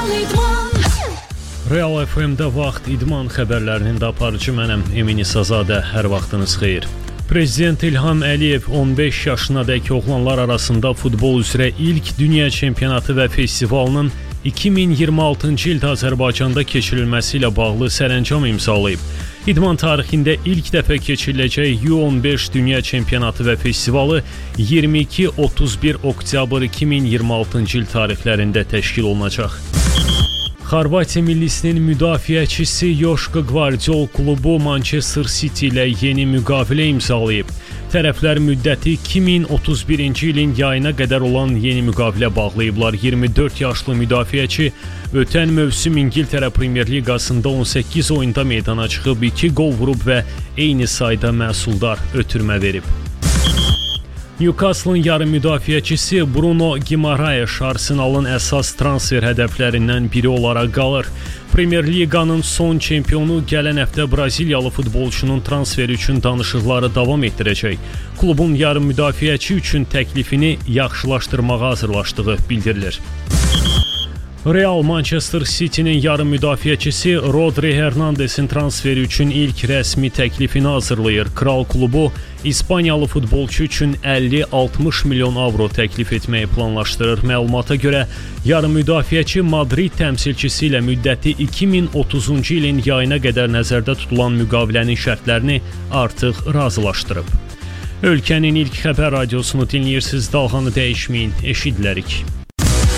Real FM-də vaxt idman xəbərlərinin də aparıcı mənəm, Emin İsazadə, hər vaxtınız xeyir. Prezident İlham Əliyev 15 yaşınadək oğlanlar arasında futbol üzrə ilk dünya çempionatı və festivalının 2026-cı ildə Azərbaycanda keçirilməsi ilə bağlı sərəncam imzalayıb. İdman tarixində ilk dəfə keçiriləcək U15 dünya çempionatı və festivalı 22-31 oktyabr 2026-cı il tarixlərində təşkil olunacaq. Xorvatiya millisinin müdafiəçisi Joško Gvardiol klubu Manchester City ilə yeni müqavilə imzalayıb. Tərəflər müddəti 2031-ci ilin yayına qədər olan yeni müqavilə bağlayıblar. 24 yaşlı müdafiəçi ötən mövsüm İngiltərə Premyer Liqasında 18 oyunda meydana çıxıb, 2 qol vurub və eyni sayda məhsuldar ötürmə verib. Newcastle-ın yarım müdafiəçisi Bruno Guimaraes Arsenalın əsas transfer hədəflərindən biri olaraq qalır. Premyer Liqanın son çempionu gələn həftə Braziliyalı futbolçunun transferi üçün danışıqları davam etdirəcək. Klubun yarım müdafiəçi üçün təklifini yaxşılaşdırmağa hazırlaşdığı bildirilir. Real Manchester City-nin yarım müdafiəçisi Rodri Hernandez'in transferi üçün ilk rəsmi təklifini hazırlayır. Kral klubu İspaniyalı futbolçu üçün 50-60 milyon avro təklif etməyi planlaşdırır. Məlumata görə yarım müdafiəçi Madrid təmsilçisi ilə müddəti 2030-cu ilin yayına qədər nəzərdə tutulan müqavilənin şərtlərini artıq razılaşdırıb. Ölkənin ilk xəbər radiosunu dinləyirsiniz, dalğanı dəyişməyin, eşidilərik.